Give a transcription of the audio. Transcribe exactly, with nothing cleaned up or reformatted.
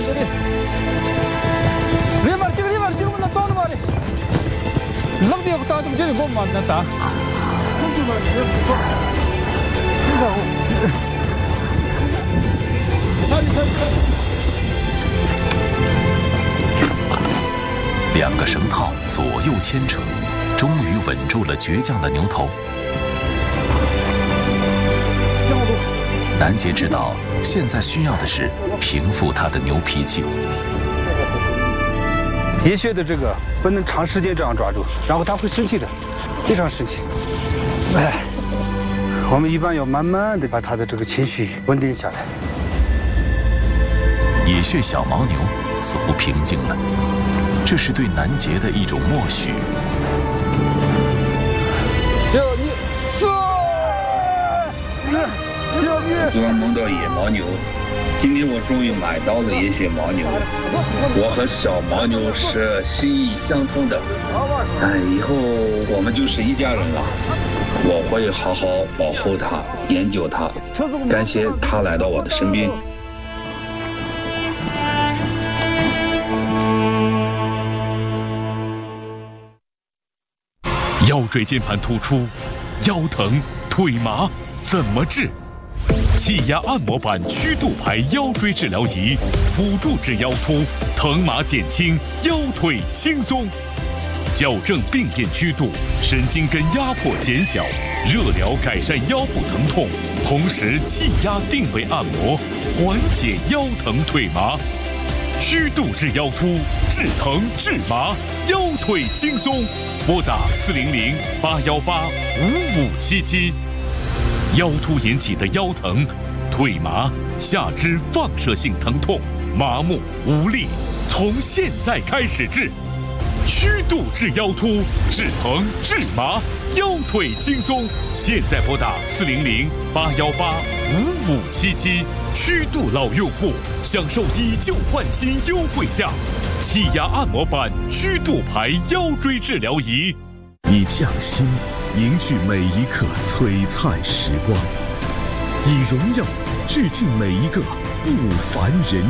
这里，里面这个里面这个那装的嘛的，冷的打中这里我嘛那打，空气嘛也不错，你看我，看你看你看。 两个绳套左右牵扯，终于稳住了倔强的牛头。南杰知道，现在需要的是平复他的牛脾气。 野穴的这个不能长时间这样抓住，然后他会生气的，非常生气。哎，我们一般要慢慢的把他的这个情绪稳定下来。 野穴小牦牛似乎平静了，这是对南杰的一种默许。 救你！救你！ 昨晚梦到野牦牛，今天我终于买到了野血牦牛了。我和小牦牛是心意相通的，哎，以后我们就是一家人了。我会好好保护它，研究它，感谢它来到我的身边。 腰椎间盘突出、腰疼、腿麻怎么治？气压按摩板曲度排腰椎治疗仪，辅助治腰突，疼麻减轻，腰腿轻松。矫正病变曲度，神经根压迫减小，热疗改善腰部疼痛，同时气压定位按摩，缓解腰疼腿麻。曲度治腰突，治疼治麻，腰腿轻松。拨打四零零八幺八五五七七。腰突引起的腰疼、腿麻、下肢放射性疼痛、麻木无力，从现在开始治。曲度治腰突，治疼治麻，腰腿轻松。现在拨打四零零八幺八五五七七。曲度老用户享受以旧换新优惠价，气压按摩板曲度牌腰椎治疗仪， 以匠心凝聚每一刻璀璨时光，以荣耀致敬每一个不凡人。